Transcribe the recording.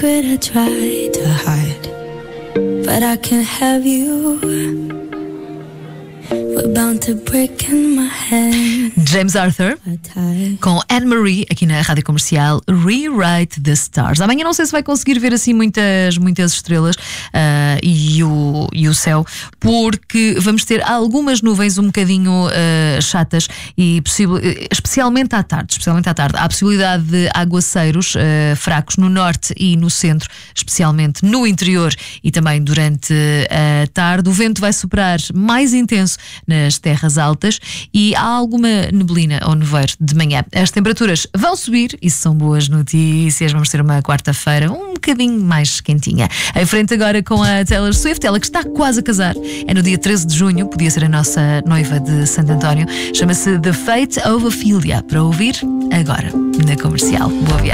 secret I try to hide, but I can't have you. We're bound to break in my head. James Arthur com Anne-Marie aqui na Rádio Comercial. Rewrite the Stars. Amanhã não sei se vai conseguir ver assim muitas estrelas e o céu, porque vamos ter algumas nuvens um bocadinho chatas e especialmente à tarde. Há a possibilidade de aguaceiros fracos no norte e no centro, especialmente no interior e também durante a tarde. O vento vai soprar mais intenso nas terras altas e há alguma neblina ou nevoeiro de manhã. As temperaturas vão subir, isso são boas notícias. Vamos ter uma quarta-feira um bocadinho mais quentinha. Em frente agora com a Taylor Swift, ela que está quase a casar. É no dia 13 de junho, podia ser a nossa noiva de Santo António. Chama-se The Fate of Ophelia, para ouvir agora na Comercial. Boa viagem.